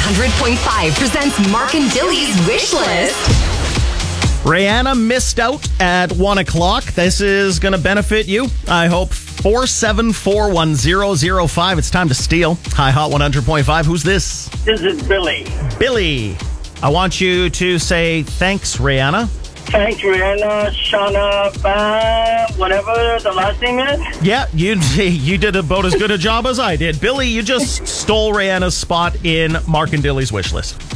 100.5 presents Mark and Billy's Wish List. Rihanna missed out at 1 o'clock. This is going to benefit you, I hope. 4741005. It's time to steal. Hi, Hot 100.5. Who's this? This is Billy. Billy. I want you to say thanks, Rihanna. Thanks, Rihanna, Shauna, whatever the last name is. Yeah, you did about as good a job as I did. Billy, you just stole Rihanna's spot in Mark and Dilly's wish list.